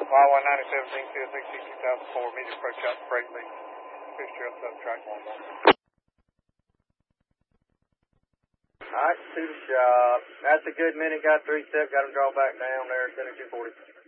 Y1 97 Field 62004, immediate approach out to freight lead. Fish trail sub track 11. Alright, to the shop. That's a good minute, got 3 step, got him draw back down there, center 240.